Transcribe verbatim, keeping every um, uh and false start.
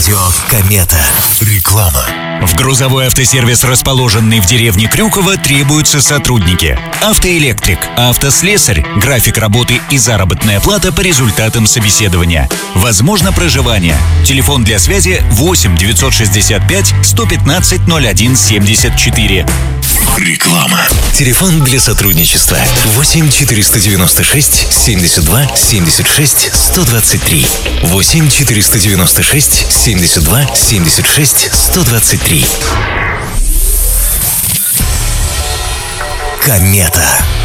Радио «Комета». Реклама. В грузовой автосервис, расположенный в деревне Крюково, требуются сотрудники. Автоэлектрик, автослесарь, график работы и заработная плата по результатам собеседования. Возможно проживание. Телефон для связи восемь девятьсот шестьдесят пять сто пятнадцать ноль один семьдесят четыре. Реклама. Телефон для сотрудничества восемь четыреста девяносто шесть семьдесят два семьдесят шесть сто двадцать три. восемь четыреста девяносто шесть семьдесят два семьдесят шесть сто двадцать три. Комета.